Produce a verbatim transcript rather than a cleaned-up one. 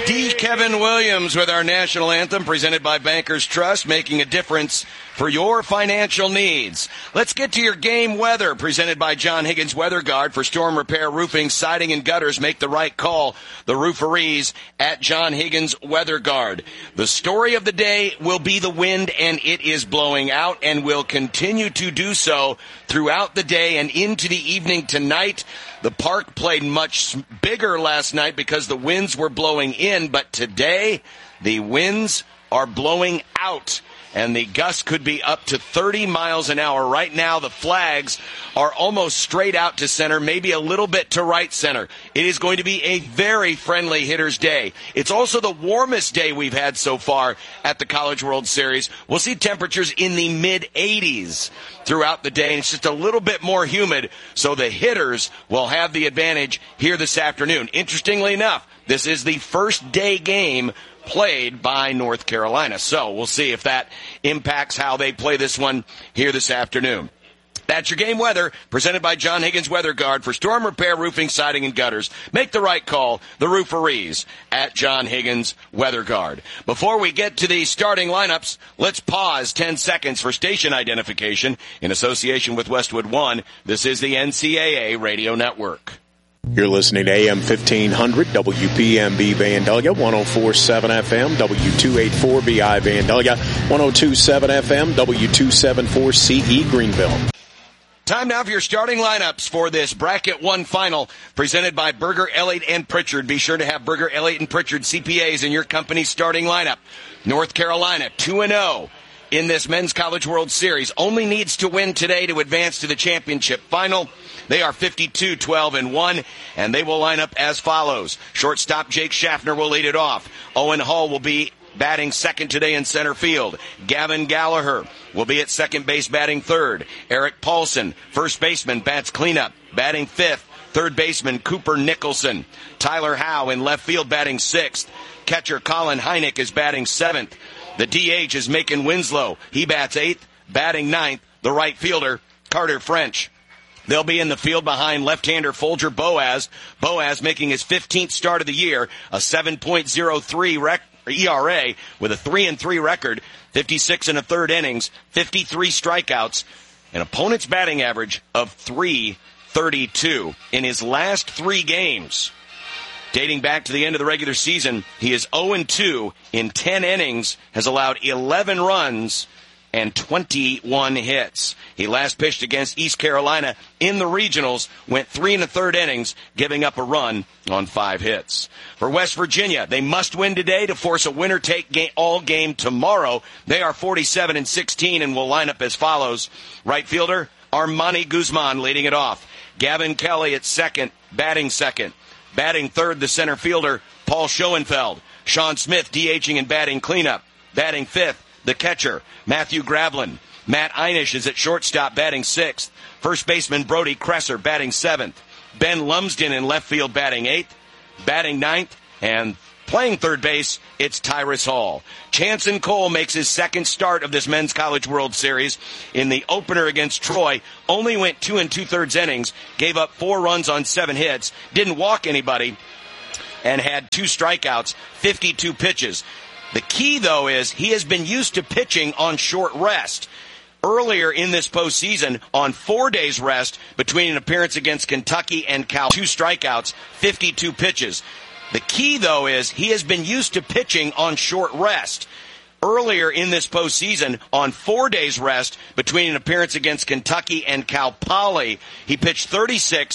D. Kevin Williams with our national anthem presented by Bankers Trust, making a difference for your financial needs. Let's get to your game weather presented by John Higgins Weather Guard. For storm repair, roofing, siding, and gutters, make the right call. The rooferees at John Higgins Weather Guard. The story of the day will be the wind, and it is blowing out and will continue to do so throughout the day and into the evening tonight. The park played much bigger last night because the winds were blowing in, but today the winds are blowing out, and the gusts could be up to thirty miles an hour. Right now, the flags are almost straight out to center, maybe a little bit to right center. It is going to be a very friendly hitter's day. It's also the warmest day we've had so far at the College World Series. We'll see temperatures in the mid eighties throughout the day, and it's just a little bit more humid, so the hitters will have the advantage here this afternoon. Interestingly enough, this is the first day game played by North Carolina. So we'll see if that impacts how they play this one here this afternoon. That's your game weather, presented by John Higgins Weather Guard. For storm repair, roofing, siding, and gutters, make the right call. The rooferees at John Higgins Weather Guard. Before we get to the starting lineups, let's pause ten seconds for station identification. In association with Westwood One, this is the N C double A Radio Network. You're listening to A M fifteen hundred, W P M B Vandalia, one oh four point seven F M, W two eighty-four B I Vandalia, one oh two point seven F M, W two seventy-four C E Greenville. Time now for your starting lineups for this Bracket one final presented by Berger, Elliott, and Pritchard. Be sure to have Berger, Elliott, and Pritchard C P As in your company's starting lineup. North Carolina, two and oh. In this Men's College World Series, only needs to win today to advance to the championship final. They are fifty-two, twelve, and one, and they will line up as follows. Shortstop Jake Schaffner will lead it off. Owen Hall will be batting second today in center field. Gavin Gallagher will be at second base batting third. Eric Paulson, first baseman, bats cleanup, batting fifth. Third baseman Cooper Nicholson. Tyler Howe in left field batting sixth. Catcher Colin Heineck is batting seventh. The D H is Macon Winslow. He bats eighth, batting ninth. The right fielder, Carter French. They'll be in the field behind left-hander Folger Boaz. Boaz making his fifteenth start of the year, a seven point oh three rec- E R A with a three and three record, fifty-six and a third innings, fifty-three strikeouts, an opponent's batting average of three thirty-two. In his last three games, dating back to the end of the regular season, he is oh and two in ten innings, has allowed eleven runs and twenty-one hits. He last pitched against East Carolina in the regionals, went three and a third innings, giving up a run on five hits. For West Virginia, they must win today to force a winner-take-all game tomorrow. They are forty-seven and sixteen and will line up as follows. Right fielder, Armani Guzman leading it off. Gavin Kelly at second, batting second. Batting third, the center fielder, Paul Schoenfeld. Sean Smith DHing and batting cleanup. Batting fifth, the catcher, Matthew Gravlin. Matt Einish is at shortstop, batting sixth. First baseman Brody Kresser batting seventh. Ben Lumsden in left field batting eighth. Batting ninth, and playing third base, it's Tyrus Hall. Chanson Cole makes his second start of this Men's College World Series. In the opener against Troy, only went two and two-thirds innings, gave up four runs on seven hits, didn't walk anybody, and had two strikeouts, fifty-two pitches. The key, though, is he has been used to pitching on short rest. Earlier in this postseason, on four days rest between an appearance against Kentucky and Cal, two strikeouts, fifty-two pitches. The key, though, is he has been used to pitching on short rest. Earlier in this postseason, on four days rest between an appearance against Kentucky and Cal Poly, he pitched thirty-six